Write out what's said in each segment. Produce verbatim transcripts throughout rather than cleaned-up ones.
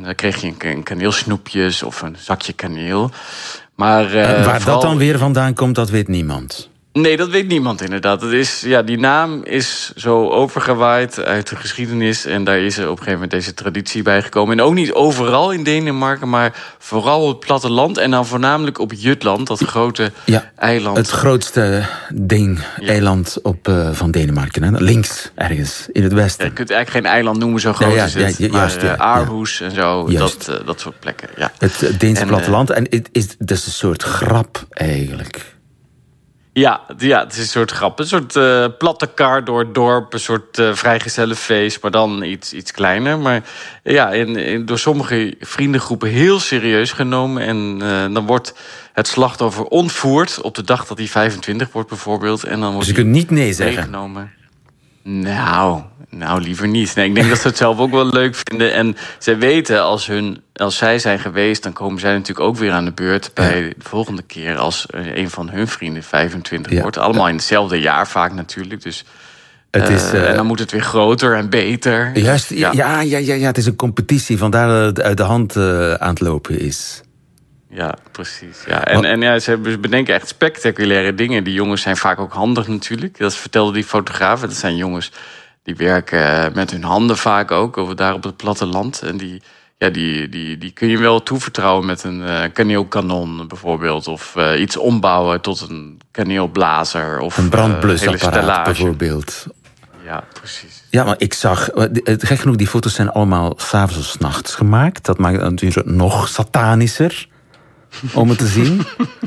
En dan kreeg je een, een kaneelsnoepjes of een zakje kaneel. Maar, uh, en waar vooral... dat dan weer vandaan komt, dat weet niemand. Nee, dat weet niemand inderdaad. Het is, ja, die naam is zo overgewaaid uit de geschiedenis. En daar is er op een gegeven moment deze traditie bij gekomen. En ook niet overal in Denemarken, maar vooral op het platteland. En dan voornamelijk op Jutland, dat grote ja, eiland. Het grootste Deen-eiland ja. op, uh, van Denemarken. Hè? Links, ergens, in het westen. Ja, je kunt eigenlijk geen eiland noemen, zo groot ja, ja, is het. Ja, ja, juist, maar uh, Aarhus ja. en zo, dat, uh, dat soort plekken. Ja. Het Deense en, platteland. Uh, en het is, het is een soort grap eigenlijk. Ja, ja, het is een soort grap. Een soort uh, platte kar door het dorp. Een soort uh, vrijgezellenfeest, maar dan iets, iets kleiner. Maar ja, in, in, door sommige vriendengroepen heel serieus genomen. En uh, dan wordt het slachtoffer ontvoerd op de dag dat hij vijfentwintig wordt bijvoorbeeld. En dan wordt dus je kunt niet nee zeggen? Meegenomen. Nou, nou, liever niet. Nee, ik denk dat ze het zelf ook wel leuk vinden. En zij weten, als, hun, als zij zijn geweest, dan komen zij natuurlijk ook weer aan de beurt bij ja. de volgende keer als een van hun vrienden vijfentwintig ja. wordt. Allemaal in hetzelfde jaar vaak natuurlijk. Dus, het is, uh, en dan moet het weer groter en beter. Juist, ja, ja, ja, ja, ja het is een competitie, vandaar dat het uit de hand uh, aan het lopen is. Ja, precies. Ja. En, en ja, ze bedenken echt spectaculaire dingen. Die jongens zijn vaak ook handig natuurlijk. Dat vertelde die fotograaf. Dat zijn jongens die werken met hun handen vaak ook, over daar op het platteland. En die, ja, die, die, die kun je wel toevertrouwen met een uh, kaneelkanon bijvoorbeeld. Of uh, iets ombouwen tot een kaneelblazer. Of een brandblusapparaat uh, bijvoorbeeld. Ja, precies. Ja, maar ik zag, het gek genoeg, die foto's zijn allemaal 's avonds of 's nachts gemaakt. Dat maakt het natuurlijk nog satanischer om het te zien.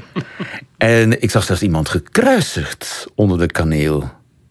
En ik zag zelfs iemand gekruisigd onder de kaneel.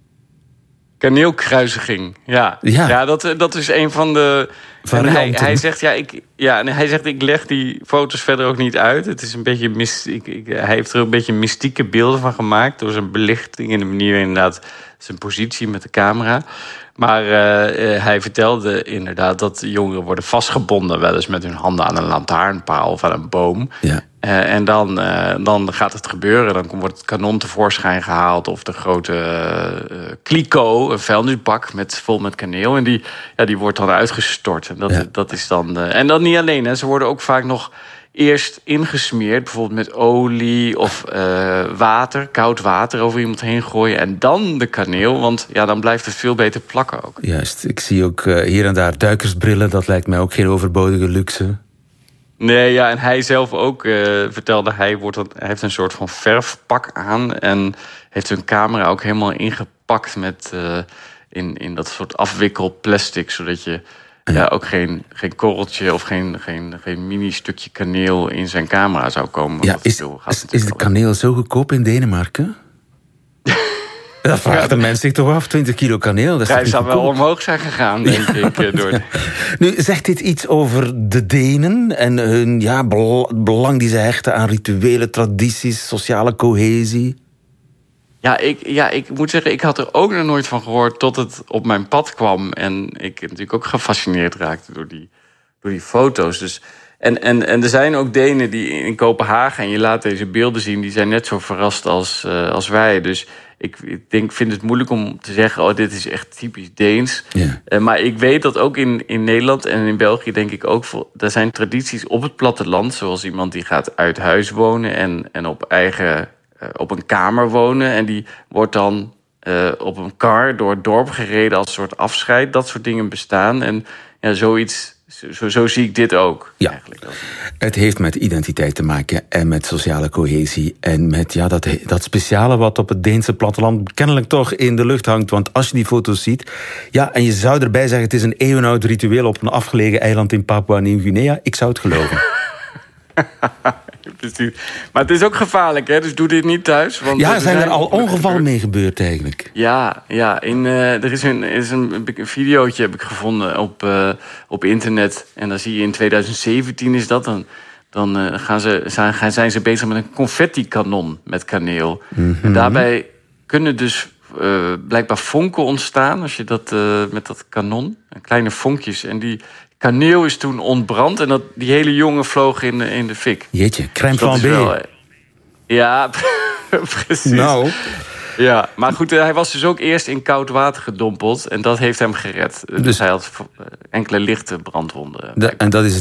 Kaneelkruisiging, ja. Ja, ja dat, dat is een van de... En hij, hij zegt, ja, ik, ja, en hij zegt, ik leg die foto's verder ook niet uit. Het is een beetje mystiek. Ik, hij heeft er een beetje mystieke beelden van gemaakt door zijn belichting en de manier inderdaad zijn positie met de camera. Maar uh, hij vertelde inderdaad dat de jongeren worden vastgebonden, wel eens met hun handen aan een lantaarnpaal of aan een boom. Ja. Uh, en dan, uh, dan gaat het gebeuren. Dan wordt het kanon tevoorschijn gehaald of de grote uh, kliko, een vuilnisbak met, vol met kaneel. En die, ja, die wordt dan uitgestort. En dat, ja. dat is dan. Uh, en dan niet alleen. Hè. Ze worden ook vaak nog eerst ingesmeerd, bijvoorbeeld met olie of uh, water, koud water over iemand heen gooien. En dan de kaneel, want ja, dan blijft het veel beter plakken ook. Juist, ik zie ook uh, hier en daar duikersbrillen. Dat lijkt mij ook geen overbodige luxe. Nee, ja, en hij zelf ook uh, vertelde, hij, wordt, hij heeft een soort van verfpak aan en heeft zijn camera ook helemaal ingepakt met uh, in, in dat soort afwikkelplastic, zodat je ja. Ja, ook geen, geen korreltje of geen, geen, geen mini-stukje kaneel in zijn camera zou komen. Ja, is, is, is de kaneel zo goedkoop in Denemarken? Dat vraagt de mens zich toch af, twintig kilo kaneel. Dat Hij zou wel omhoog zijn gegaan, denk ja, ik. Door de... Nu, zegt dit iets over de Denen en hun ja, belang die ze hechten aan rituele tradities, sociale cohesie? Ja ik, ja, ik moet zeggen, ik had er ook nog nooit van gehoord tot het op mijn pad kwam. En ik natuurlijk ook gefascineerd raakte door die, door die foto's. Dus, en, en, en er zijn ook Denen die in Kopenhagen, en je laat deze beelden zien, die zijn net zo verrast als, uh, als wij. Dus ik, ik denk, vind het moeilijk om te zeggen, oh, dit is echt typisch Deens. Ja. Uh, maar ik weet dat ook in, in Nederland en in België denk ik ook, er zijn tradities op het platteland, zoals iemand die gaat uit huis wonen en, en op eigen... op een kamer wonen. En die wordt dan uh, op een kar door het dorp gereden als een soort afscheid. Dat soort dingen bestaan. En ja, zoiets, zo, zo zie ik dit ook. Ja, eigenlijk. Het heeft met identiteit te maken en met sociale cohesie. En met ja, dat, dat speciale wat op het Deense platteland kennelijk toch in de lucht hangt. Want als je die foto's ziet, ja, en je zou erbij zeggen, het is een eeuwenoud ritueel op een afgelegen eiland in Papua-Nieuw-Guinea. Ik zou het geloven. Precies. Maar het is ook gevaarlijk, hè? Dus doe dit niet thuis. Want ja, er zijn er al ongevallen mee gebeurd eigenlijk. Ja, ja in, uh, er is een, is een, een videootje heb ik gevonden op, uh, op internet. En dan zie je in twintig zeventien is dat. Dan, dan uh, gaan ze, zijn, zijn ze bezig met een confetti-kanon met kaneel. Mm-hmm. En daarbij kunnen dus uh, blijkbaar vonken ontstaan als je dat uh, met dat kanon, kleine vonkjes. En die kaneel is toen ontbrand en dat, die hele jongen vloog in de, in de fik. Jeetje, crème dus flambée. Ja, precies. Nou. Ja, maar goed, hij was dus ook eerst in koud water gedompeld en dat heeft hem gered. Dus, dus hij had enkele lichte brandwonden. De, en dat is